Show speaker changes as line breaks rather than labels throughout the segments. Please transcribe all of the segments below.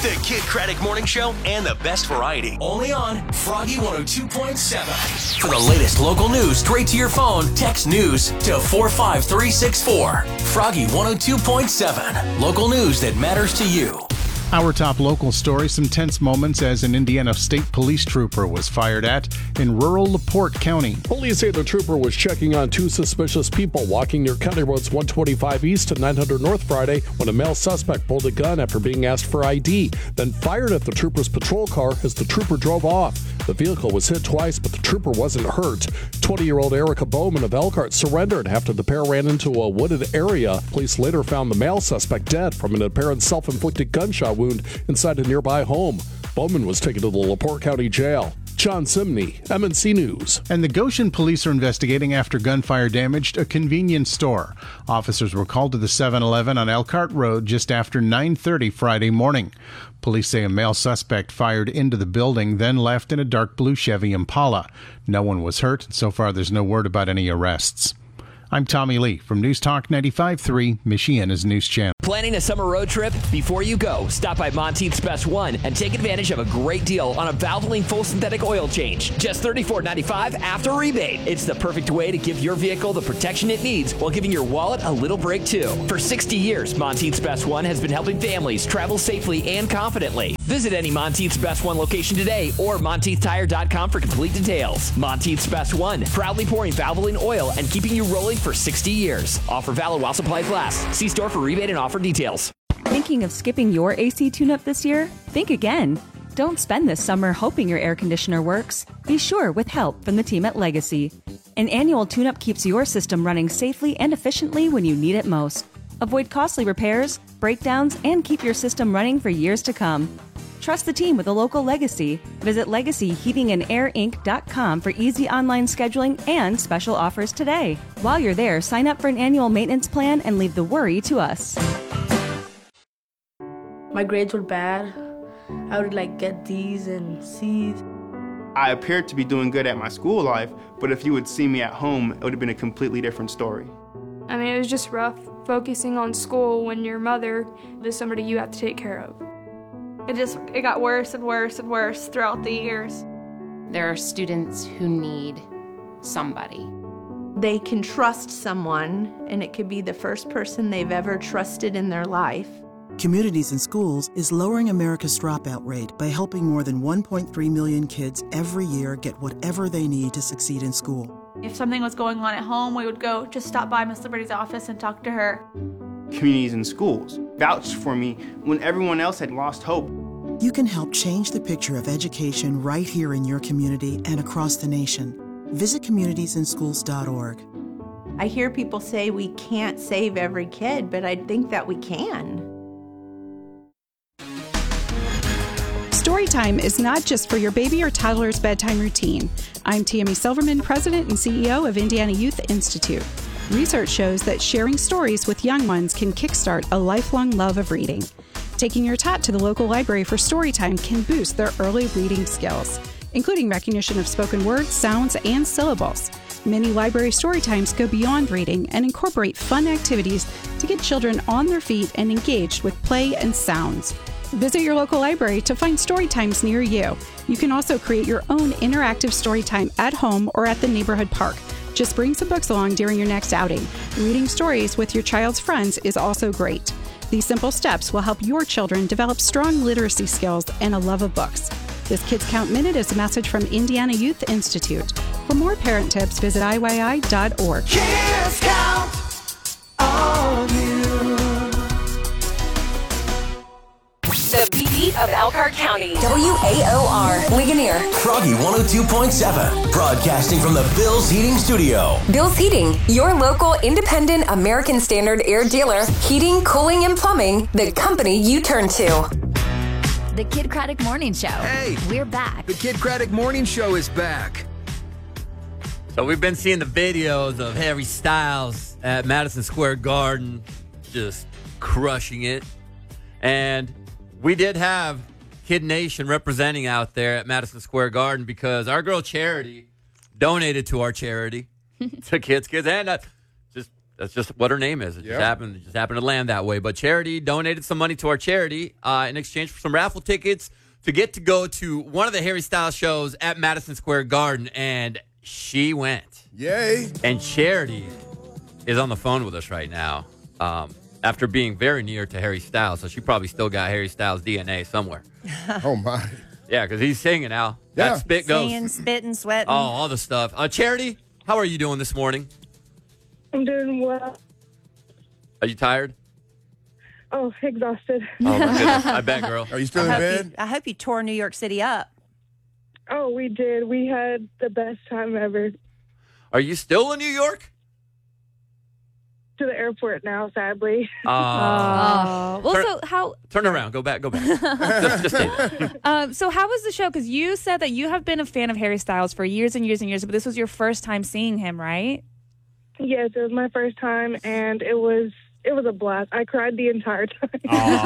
The Kid Craddock Morning Show and the best variety. Only on Froggy 102.7. For the latest local news straight to your phone, text news to 45364. Froggy 102.7. Local news that matters to you.
Our top local story, some tense moments as an Indiana State Police trooper was fired at in rural LaPorte County.
Police say the trooper was checking on two suspicious people walking near County Roads 125 East and 900 North Friday when a male suspect pulled a gun after being asked for ID, then fired at the trooper's patrol car as the trooper drove off. The vehicle was hit twice, but the trooper wasn't hurt. 20-year-old Erica Bowman of Elkhart surrendered after the pair ran into a wooded area. Police later found the male suspect dead from an apparent self-inflicted gunshot wound inside a nearby home. Bowman was taken to the LaPorte County Jail. John Simney, MNC News.
And the Goshen police are investigating after gunfire damaged a convenience store. Officers were called to the 7-Eleven on Elkhart Road just after 9:30 Friday morning. Police say a male suspect fired into the building, then left in a dark blue Chevy Impala. No one was hurt, and so far there's no word about any arrests. I'm Tommy Lee from News Talk 95.3, Michiana's News Channel.
Planning a summer road trip? Before you go, stop by Monteith's Best One and take advantage of a great deal on a Valvoline full synthetic oil change. Just $34.95 after rebate. It's the perfect way to give your vehicle the protection it needs while giving your wallet a little break too. For 60 years, Monteith's Best One has been helping families travel safely and confidently. Visit any Monteith's Best One location today or MonteithTire.com for complete details. Monteith's Best One, proudly pouring Valvoline oil and keeping you rolling for 60 years. Offer valid while supplies last. See store for rebate and offer details.
Thinking of skipping your AC tune-up this year? Think again. Don't spend this summer hoping your air conditioner works. Be sure with help from the team at Legacy. An annual tune-up keeps your system running safely and efficiently when you need it most. Avoid costly repairs, breakdowns, and keep your system running for years to come. Trust the team with a local Legacy. Visit LegacyHeatingandAirInc.com for easy online scheduling and special offers today. While you're there, sign up for an annual maintenance plan and leave the worry to us.
My grades were bad. I would get D's and C's.
I appeared to be doing good at my school life, but if you would see me at home, it would have been a completely different story.
I mean, it was just rough focusing on school when your mother is somebody you have to take care of.
It got worse and worse and worse throughout the years.
There are students who need somebody.
They can trust someone, and it could be the first person they've ever trusted in their life.
Communities in Schools is lowering America's dropout rate by helping more than 1.3 million kids every year get whatever they need to succeed in school.
If something was going on at home, we would go just stop by Miss Liberty's office and talk to her.
Communities in Schools vouched for me when everyone else had lost hope.
You can help change the picture of education right here in your community and across the nation. Visit communitiesInschools.org.
I hear people say we can't save every kid, but I think that we can.
Storytime is not just for your baby or toddler's bedtime routine. I'm Tammy Silverman, President and CEO of Indiana Youth Institute. Research shows that sharing stories with young ones can kickstart a lifelong love of reading. Taking your tot to the local library for story time can boost their early reading skills, including recognition of spoken words, sounds, and syllables. Many library story times go beyond reading and incorporate fun activities to get children on their feet and engaged with play and sounds. Visit your local library to find story times near you. You can also create your own interactive story time at home or at the neighborhood park. Just bring some books along during your next outing. Reading stories with your child's friends is also great. These simple steps will help your children develop strong literacy skills and a love of books. This Kids Count Minute is a message from Indiana Youth Institute. For more parent tips, visit IYI.org.
Kids Count on you.
The beat of Elkhart County. WAOR. Ligonier.
Froggy 102.7. Broadcasting from the Bill's Heating Studio.
Bill's Heating, your local independent American Standard air dealer. Heating, cooling, and plumbing. The company you turn to.
The Kid Craddock Morning Show.
Hey.
We're back.
The Kid Craddock Morning Show is back.
So we've been seeing the videos of Harry Styles at Madison Square Garden just crushing it. And we did have Kid Nation representing out there at Madison Square Garden because our girl Charity donated to our charity to Kids. And That's just what her name is. It just happened to land that way. But Charity donated some money to our charity in exchange for some raffle tickets to get to go to one of the Harry Styles shows at Madison Square Garden, and she went.
Yay!
And Charity is on the phone with us right now after being very near to Harry Styles, so she probably still got Harry Styles' DNA somewhere.
Oh, my.
Yeah, because he's singing, Al. That spit goes.
Singing, spitting, sweating.
Oh, all the stuff. Charity, how are you doing this morning?
I'm doing well.
Are you tired?
Oh, exhausted.
Oh, my goodness. I bet, girl.
Are you still in bed?
I hope you tore New York City up.
Oh, we did. We had the best time ever.
Are you still in New York?
To the airport now, sadly.
Well, so how?
Turn around. Go back. just stay there.
So how was the show? Because you said that you have been a fan of Harry Styles for years and years and years, but this was your first time seeing him, right?
Yes, it was my first time, and it was a blast. I cried the entire time.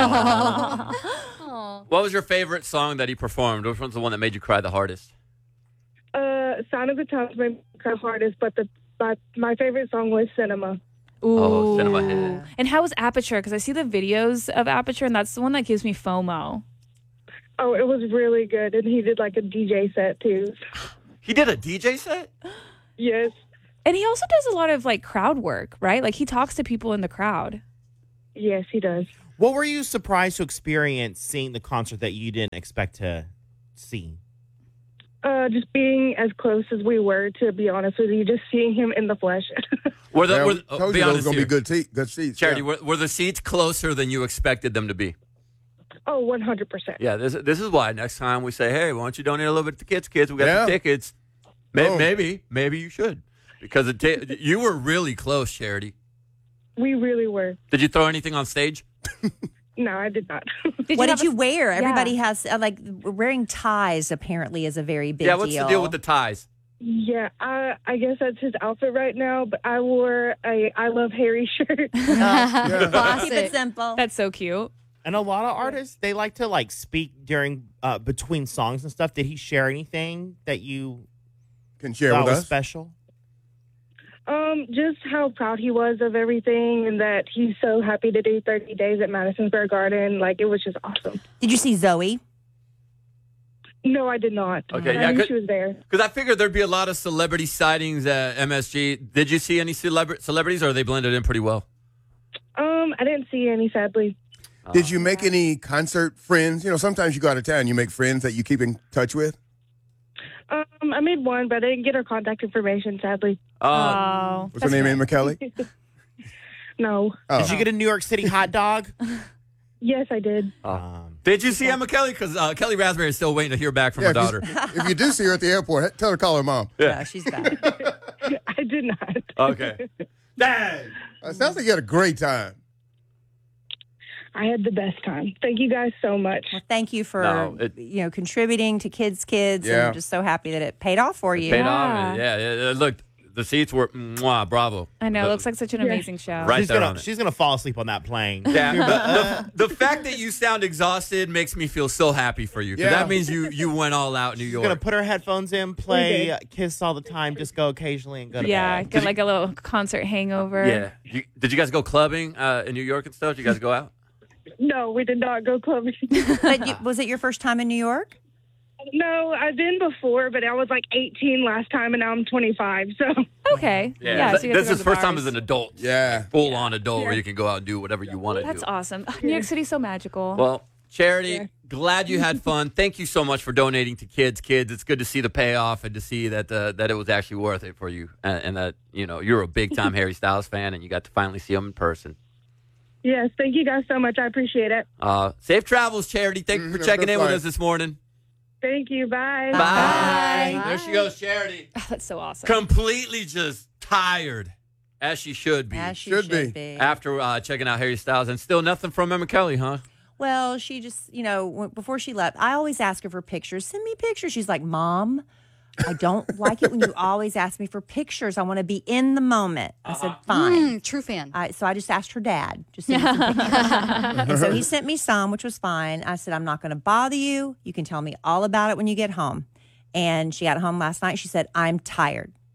What was your favorite song that he performed? Which one's the one that made you cry the hardest?
Sound of the Times made me cry hardest, but my favorite song was Cinema.
Ooh.
Oh, Cinema hit.
And how was Aperture? Because I see the videos of Aperture, and that's the one that gives me FOMO.
Oh, it was really good, and he did like a DJ set too.
He did a DJ set?
Yes.
And he also does a lot of like crowd work, right? Like he talks to people in the crowd.
Yes, he does.
What were you surprised to experience seeing the concert that you didn't expect to see?
Just being as close as we were, to be honest with you, just seeing him in the flesh.
Told you those were going to be good seats.
Charity, were the seats closer than you expected them to be?
Oh, 100%.
Yeah, this is why next time we say, hey, why don't you donate a little bit to kids? We got the tickets. Maybe you should. Because you were really close, Charity.
We really were.
Did you throw anything on stage?
No, I did not.
What did you wear? Yeah. Everybody has, wearing ties apparently is a very big deal.
Yeah, what's the deal with the ties?
Yeah, I guess that's his outfit right now, but I wore a I Love Harry shirt.
Keep it simple.
That's so cute.
And a lot of artists, they like to speak during between songs and stuff. Did he share anything that you
can share with
was
us?
Special?
Just how proud he was of everything, and that he's so happy to do 30 days at Madison Square Garden. Like, it was just awesome.
Did you see Zoe?
No, I did not.
Okay,
I knew she was there.
Because I figured there'd be a lot of celebrity sightings at MSG. Did you see any celebrities, or are they blended in pretty well?
I didn't see any, sadly.
Did you make any concert friends? You know, sometimes you go out of town, you make friends that you keep in touch with.
I made one, but I didn't get her contact information, sadly.
What's her name, Emma Kelly?
No.
Oh.
Did you get a New York City hot dog?
Yes, I did.
Did you see Emma Kelly? Because Kelly Raspberry is still waiting to hear back from her daughter.
If you do see her at the airport, tell her to call her mom.
Yeah, she's back.
I did not.
Okay. Dang.
It sounds like you had a great time.
I had the best time. Thank you guys so much.
Well, thank you for contributing to Kids.
Yeah.
I'm just so happy that it paid off for you.
Paid off. Yeah. Look, the seats were bravo.
I know. It looks like such an amazing show.
Right
she's gonna fall asleep on that plane.
Yeah. the fact that you sound exhausted makes me feel so happy for you. Because that means you went all out in New York.
She's gonna put her headphones in, play Kiss all the time, just go occasionally and go to bed.
Get like a little concert hangover.
Yeah. Did you guys go clubbing in New York and stuff? Did you guys go out?
No, we did not go clubbing.
But was it your first time in New York?
No, I've been before, but I was like 18 last time, and now I'm 25. So
okay,
yeah.
So
this is the first time as an adult.
Yeah,
full on adult, where you can go out and do whatever you want to do.
That's awesome. New York City's so magical.
Well, Charity, glad you had fun. Thank you so much for donating to Kids. It's good to see the payoff and to see that it was actually worth it for you, and that you're a big time Harry Styles fan, and you got to finally see him in person.
Yes, thank you guys so much. I appreciate it.
Safe travels, Charity. Thank you for checking in with us this morning.
Thank you. Bye.
Bye. There she goes, Charity.
Oh, that's so awesome.
Completely just tired, as she should be.
As she should be.
After checking out Harry Styles. And still nothing from Emma Kelly, huh?
Well, she just, before she left, I always ask her for pictures. Send me pictures. She's like, Mom, I don't like it when you always ask me for pictures. I want to be in the moment. I said, fine.
True fan.
So I just asked her dad. Just send me some pictures. And so he sent me some, which was fine. I said, I'm not going to bother you. You can tell me all about it when you get home. And she got home last night. She said, I'm tired.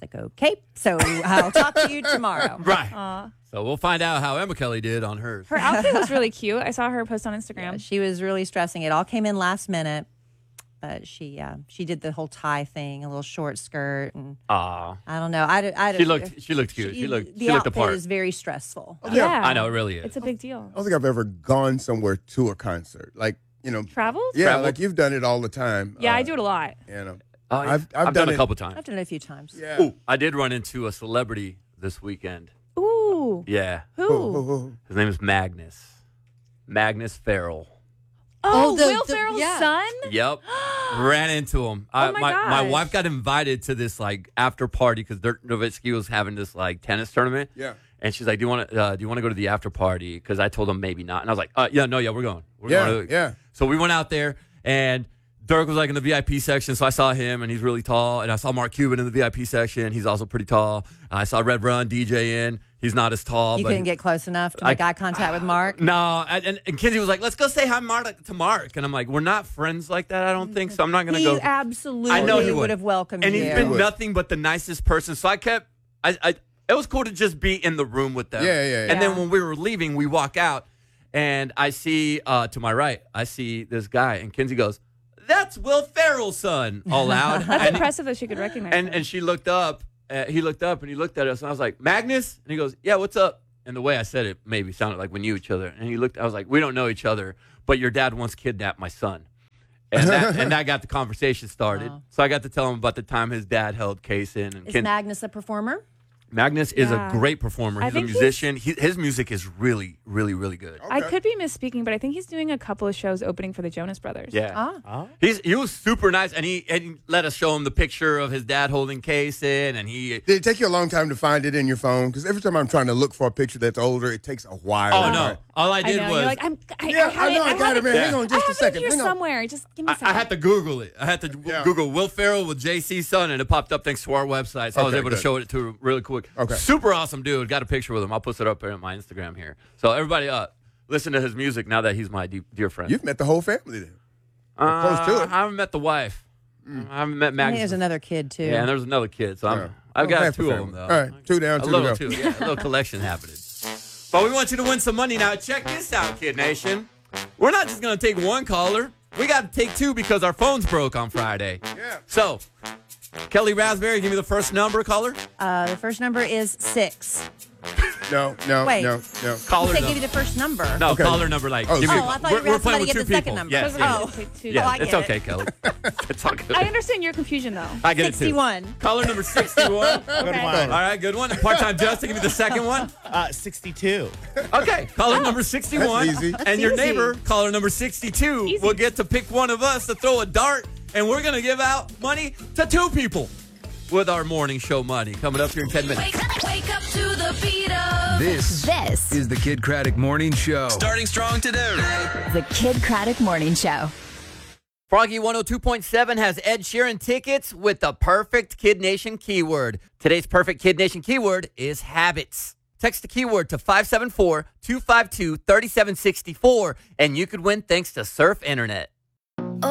like, okay, so I'll talk to you tomorrow.
Right. So we'll find out how Emma Kelly did on hers.
Her outfit was really cute. I saw her post on Instagram.
Yeah, she was really stressing. It all came in last minute. But she did the whole tie thing, a little short skirt, and I don't know.
She looked cute. She looked the
outfit
part.
is very stressful.
Yeah,
I know it really is.
It's a big deal.
I don't think I've ever gone somewhere to a concert. Like,
traveled?
Yeah,
Traveled?
like you've done it all the time.
Yeah, I do it a lot.
I've
done it a couple times.
I've done it a few times.
Yeah.
Ooh, I did run into a celebrity this weekend.
Ooh.
Yeah.
Who?
His name is Magnus. Magnus Farrell.
Oh, Will Ferrell's son?
Yep. Ran into him.
Oh
my
gosh.
wife got invited to this like after party because Dirk Nowitzki was having this like tennis tournament.
Yeah.
And she's like, "Do you want to go to the after party?" Because I told him maybe not, and I was like, we're going. We're going.
Yeah.
So we went out there, and Dirk was like in the VIP section, so I saw him, and he's really tall. And I saw Mark Cuban in the VIP section. He's also pretty tall. I saw Red Run DJ in. He's not as tall.
You
but
couldn't get close enough to make eye contact with Mark?
No. And Kinsey was like, "Let's go say hi to Mark." And I'm like, "We're not friends like that, I don't think, so I'm not going to go."
He absolutely
I know he
would have welcomed
and
you.
he's been nothing but the nicest person. So I kept, it was cool to just be in the room with them.
Yeah.
And then when we were leaving, we walk out, and I see, to my right, I see this guy, and Kinsey goes, "That's Will Ferrell's son," all loud.
That's impressive that she could recognize him.
And she looked up, he looked up, and he looked at us, and I was like, "Magnus?" And he goes, "Yeah, what's up?" And the way I said it maybe sounded like we knew each other. And he looked, I was like, "We don't know each other, but your dad once kidnapped my son." And that got the conversation started.
Wow.
So I got to tell him about the time his dad held case in. And
Is Magnus a performer?
Magnus is a great performer. He's a musician. His music is really, really, really good.
I could be misspeaking, but I think he's doing a couple of shows opening for the Jonas Brothers.
Yeah. He was super nice, and he let us show him the picture of his dad holding case in, and he...
Did it take you a long time to find it in your phone? Because every time I'm trying to look for a picture that's older, it takes a while.
Oh, no. All I did was...
You're like,
I got it, man. Hang on just a second.
Here somewhere. Just give me a second.
I had to Google it. I had to Google Will Ferrell with JC's son, and it popped up thanks to our website. So I was able to show it to him really quick.
Okay.
Super awesome dude. Got a picture with him. I'll post it up here on my Instagram here. So everybody listen to his music now that he's my dear friend.
You've met the whole family then. Close to it.
I haven't met the wife. I haven't met
I think
Magnus.
there's another kid, too.
Yeah, and there's another kid. So I've got two of them, though.
All right, two down, two to go.
A little collection happening. But we want you to win some money now. Check this out, Kid Nation. We're not just going to take one caller. We got to take two because our phones broke on Friday.
Yeah.
So, Kelly Raspberry, give me the first number, caller.
The first number is 6.
No.
Wait.
No.
Caller
They
number.
give you the first number.
No, caller number like.
Oh,
give me,
I thought you were
we're
asking
playing
somebody
with
to
two
get the second
people.
number.
Yes,
Oh.
yeah,
I get
it's
it.
okay, Kelly. It's all good.
I understand your confusion, though.
I get it too.
61.
Caller number 61.
Good one.
All right, good one. Part-time Justin, give me the second one.
62.
Okay, caller number 61.
That's easy.
And your
Easy.
neighbor, caller number 62, will get to pick one of us to throw a dart, and we're going to give out money to two people with our morning show money. Coming up here in 10 minutes.
Wake up to the beat of
This is the Kid Craddock Morning Show.
Starting strong today.
the Kid Craddock Morning Show.
Froggy 102.7 has Ed Sheeran tickets with the perfect Kid Nation keyword. Today's perfect Kid Nation keyword is habits. Text the keyword to 574-252-3764, and you could win thanks to Surf Internet.